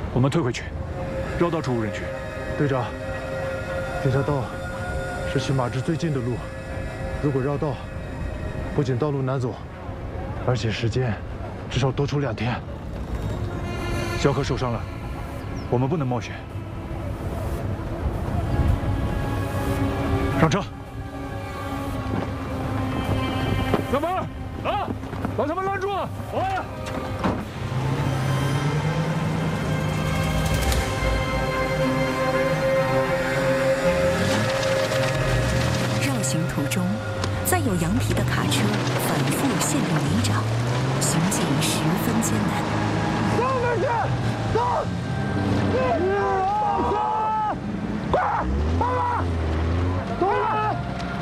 我们退回去，绕道出无人区。 队长，这条道是去马志最近的路，如果绕道，不仅道路难走，而且时间至少多出2天。 萧何受伤了，我们不能冒险。上车。小门啊，把他们拦住！哎。 行途中，载有羊皮的卡车反复陷入泥沼，行进十分艰难。 到那儿去，走！快，跑了！走了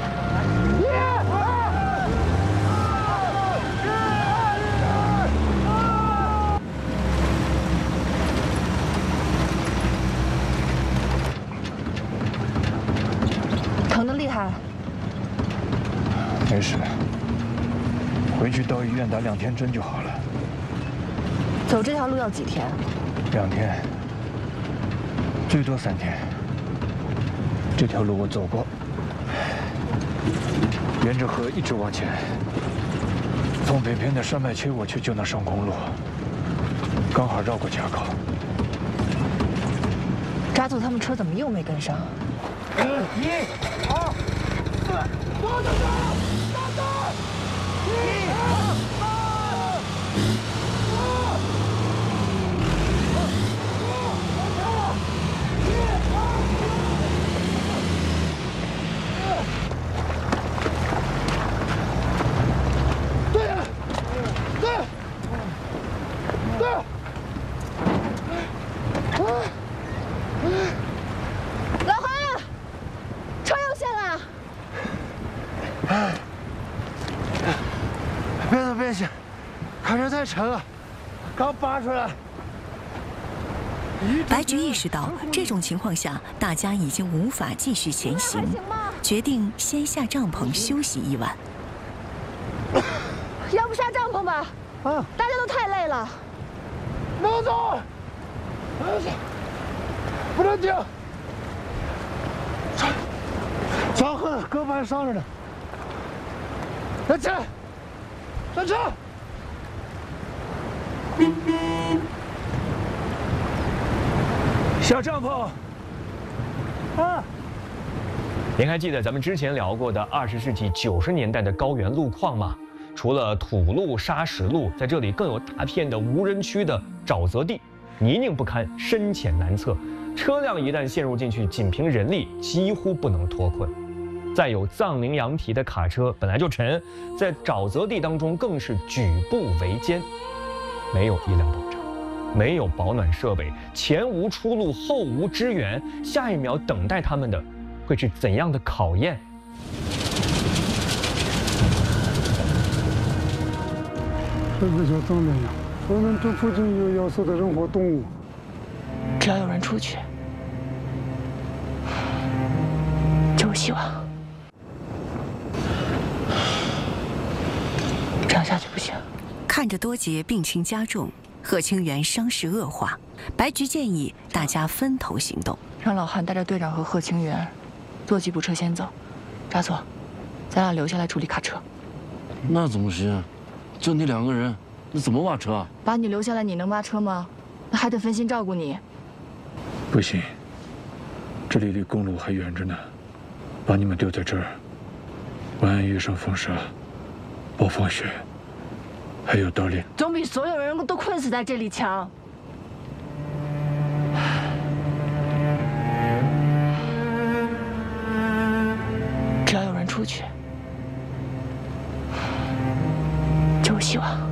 ！1、2、 疼得厉害。 没事，回去到医院打2天针就好了。 走这条路要几天 ？2天，最多3天。这条路我走过，沿着河一直往前，从北边的山脉切过去就能上公路，刚好绕过垭口。 扎组他们车怎么又没跟上 ？1、2、4，走！ 老韩，车又陷了。 别动，别动，卡车太沉了，刚拔出来。 白菊意识到这种情况下，大家已经无法继续前行，决定先下帐篷休息1晚。 要不下帐篷吧？ 啊！ 大家都太累了。 能走！不能停！ 张恨胳膊还伤着呢。 来起来！上车！ 下帐篷。 啊！ 您还记得咱们之前聊过的20世纪90年代的高原路况吗？除了土路、砂石路，在这里更有大片的无人区的沼泽地，泥泞不堪，深浅难测。车辆一旦陷入进去，仅凭人力几乎不能脱困。再有藏羚羊皮的卡车本来就沉，在沼泽地当中更是举步维艰，没有医疗保障，没有保暖设备，前无出路，后无支援，下一秒等待他们的会是怎样的考验？ 这个叫藏羚羊，我们这附近有要死的人或动物。 只要有人出去，就有希望。这样下去不行。 看着多杰病情加重，贺清源伤势恶化，白菊建议大家分头行动， 让老韩带着队长和贺清源坐吉普车先走，扎佐，咱俩留下来处理卡车。 那怎么行？就你2个人，你怎么挖车啊？ 把你留下来，你能挖车吗？那还得分心照顾你。 不行，这里离公路还远着呢。把你们丢在这儿，万一遇上风沙、暴风雪，还有刀猎， 总比所有人都困死在这里强。只要有人出去，就有希望。